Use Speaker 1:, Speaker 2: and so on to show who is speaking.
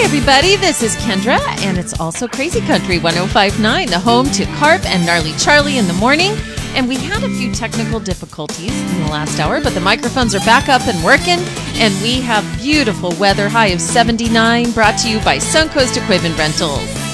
Speaker 1: everybody. This is Kendra, and it's also Crazy Country 105.9, the home to Carp and Gnarly Charlie in the morning. And we had a few technical difficulties in the last hour, but the microphones are back up and working, and we have beautiful weather, high of 79, brought to you by Suncoast Equipment Rentals.